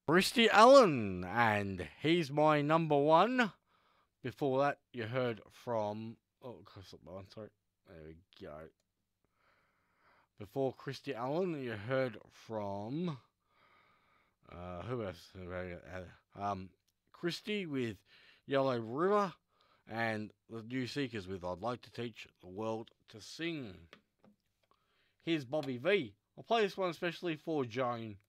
Christy Allen, and he's my number one. Before that, you heard from. Oh, sorry. There we go. Before Christy Allen, you heard from. Who else? Christy with Yellow River, and the New Seekers with I'd Like to Teach the World to Sing. Here's Bobby V. I'll play this one especially for Joan.